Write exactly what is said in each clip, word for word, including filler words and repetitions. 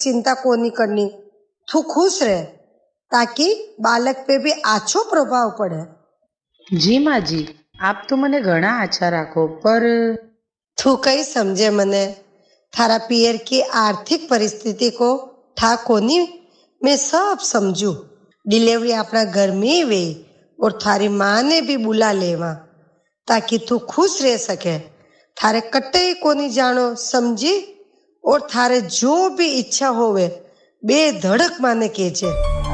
चिंता कोनी करनी, तू खुश रहे ताकि बालक पे भी आछो प्रभाव पड़े। जी माँ जी, आप तो मने घणा आछा राखो, पर तू कई समझे मने, थारा पियर की आर्थिक परिस्थिति को ठा कोनी, मैं सब समझू। डिलीवरी अपना घर में वे और थारी माँ ने भी बुला लेवा ताकि तू खुश रह सके। थारे कटे कोनी जानो समझी, और थारे जो भी इच्छा होवे बेधड़क माने केजे।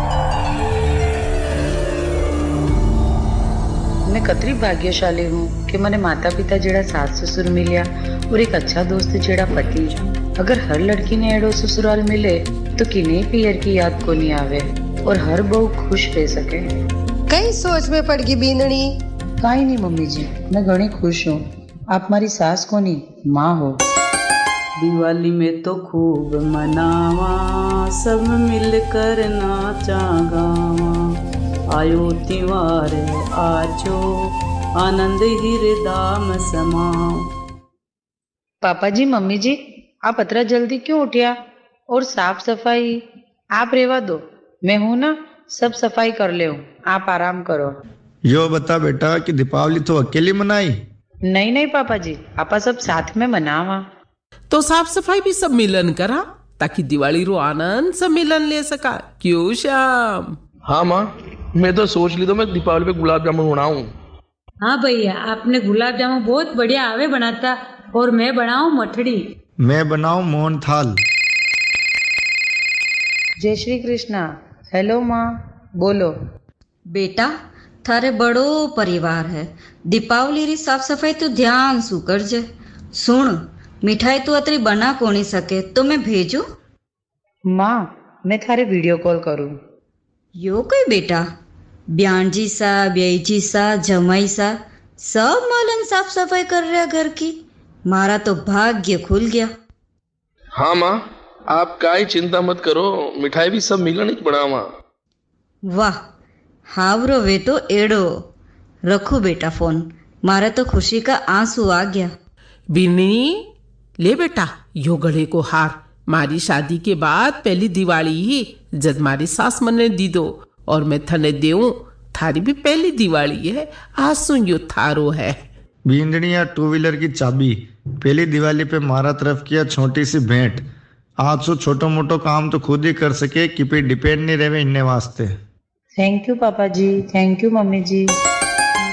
मैं कतरी भाग्यशाली हूँ कि मने माता पिता जेड़ा सास ससुर मिलिया और एक अच्छा दोस्त जेड़ा पति। अगर हर लड़की ने एडो ससुराल मिले तो किने पियर की याद को नहीं आवे और हर बहू खुश रह सके। कई सोच में पड़ गई बीननी। काई नहीं मम्मी जी, मैं घणी खुश हूँ। आप हमारी सास को नहीं माँ हो। दिवाली में तो खूब मनावा, सब मिलकर नाचा गावा, आयो त्योहार आजो आनंद हृदय समाओ। पापा जी मम्मी जी, आप इतना जल्दी क्यों उठिया? और साफ सफाई आप रेवा दो, मैं हूं ना, सब सफाई कर ले, आप आराम करो। यो बता बेटा कि दीपावली तो अकेली मनाई? नहीं नहीं पापा जी, आपा सब साथ में मनावा। तो साफ सफाई भी सब मिलन करा ताकि दिवाली रो आनंद सब मिलन ले सका। क्यों श्याम? हाँ माँ, मैं तो सोच ली तो मैं दीपावली पे गुलाब जामुन बनाऊं। हाँ भैया, आपने गुलाब जामुन बहुत बढ़िया आवे बनाता, और मैं बनाऊं मठड़ी। मैं बनाऊं मोहन थाल। जय श्री कृष्णा। हेलो माँ, बोलो। बेटा, थारे बड़ो परिवार है, दीपावली री साफ सफाई तो ध्यान सु करजे। सुन, मिठाई तो अतरी बना कोनी सके तो मैं भेजू? माँ, मैं थारे वीडियो कॉल करूँ। यो कई बेटा, ब्याणजी सा, ब्याईजी सा, जमाई सा सब मालन साफ सफाई कर रहा घर की। मारा तो भाग्य खुल गया। हाँ माँ, आप काई चिंता मत करो, मिठाई भी सब मिलन ही बनावा। वाह, हावरो वे तो एड़ो। रखो बेटा फोन, मारा तो खुशी का आंसू आ गया। बिन्नी, ले बेटा यो गले को हार, मारी शादी के बाद पहली दिवाली ही जब मारी सास मने दी दो, और मैं थने देऊं, थारी भी पहली दिवाली है, आंसू यो थारो है। बींदनी या टू व्हीलर की चाबी, पहली दिवाली पे मारा तरफ किया छोटी सी भेंट। आज सो छोटो मोटो काम तो खुद ही कर सके कि पे डिपेंड नहीं रहे इन्ने वास्ते। थैंक यू पापा जी, थैंक यू मम्मी जी।